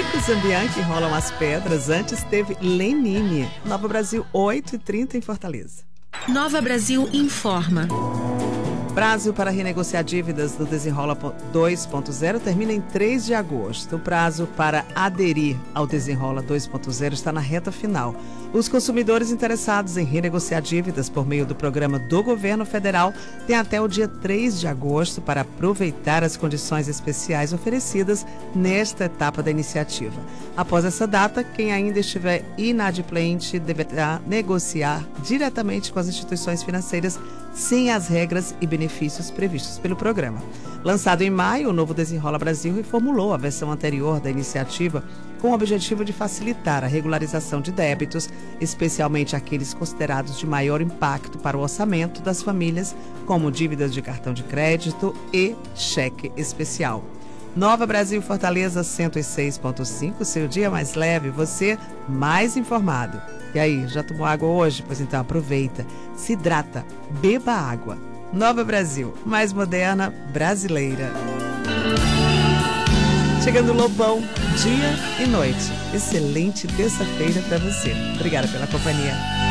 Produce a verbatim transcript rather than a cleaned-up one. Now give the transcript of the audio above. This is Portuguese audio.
Chico Zambian, que rolam as pedras. Antes teve Lenine. Nova Brasil, oito e trinta em Fortaleza. Nova Brasil informa. Prazo para renegociar dívidas do Desenrola dois ponto zero termina em três de agosto. O prazo para aderir ao Desenrola dois ponto zero está na reta final. Os consumidores interessados em renegociar dívidas por meio do programa do governo federal têm até o dia três de agosto para aproveitar as condições especiais oferecidas nesta etapa da iniciativa. Após essa data, quem ainda estiver inadimplente deverá negociar diretamente com as instituições financeiras sem as regras e benefícios previstos pelo programa. Lançado em maio, o novo Desenrola Brasil reformulou a versão anterior da iniciativa com o objetivo de facilitar a regularização de débitos, especialmente aqueles considerados de maior impacto para o orçamento das famílias, como dívidas de cartão de crédito e cheque especial. Nova Brasil Fortaleza cento e seis ponto cinco, seu dia mais leve, você mais informado. E aí, já tomou água hoje? Pois então aproveita, se hidrata, beba água. Nova Brasil, mais moderna, brasileira. Chegando Lobão, dia e noite. Excelente terça-feira para você. Obrigada pela companhia.